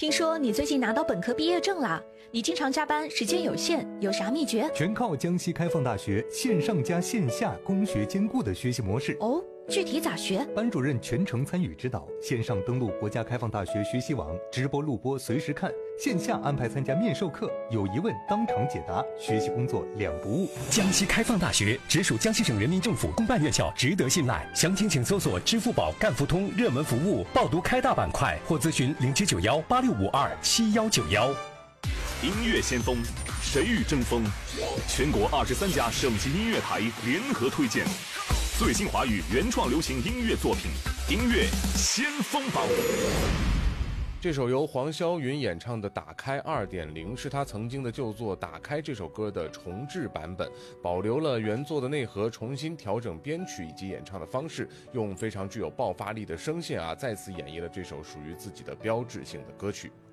听说你最近拿到本科毕业证啦？你经常加班，时间有限，有啥秘诀？ 全靠江西开放大学线上加线下工学兼顾的学习模式。 哦，具体咋学？ 班主任全程参与指导，线上登录国家开放大学学习网，直播录播随时看；线下安排参加面授课，有疑问当场解答，学习工作两不误。 江西开放大学直属江西省人民政府公办院校，值得信赖。详情请搜索支付宝干付通热门服务报读开大板块，或咨询079186527191。 音乐先锋，谁与争锋？全国23家省级音乐台联合推荐最新华语原创流行音乐作品，音乐先锋榜。 这首由黄霄云演唱的《打开 2.0》是他曾经的旧作《打开》这首歌的重制版本，保留了原作的内核，重新调整编曲以及演唱的方式，用非常具有爆发力的声线再次演绎了这首属于自己的标志性的歌曲。